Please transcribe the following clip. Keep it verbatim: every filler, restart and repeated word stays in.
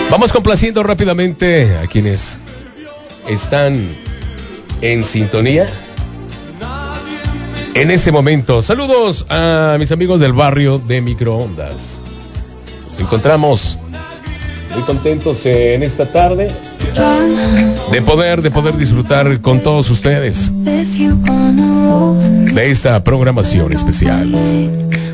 Vamos complaciendo rápidamente a quienes están en sintonía en ese momento. Saludos a mis amigos del barrio de Microondas. Nos encontramos muy contentos en esta tarde de poder, de poder disfrutar con todos ustedes de esta programación especial.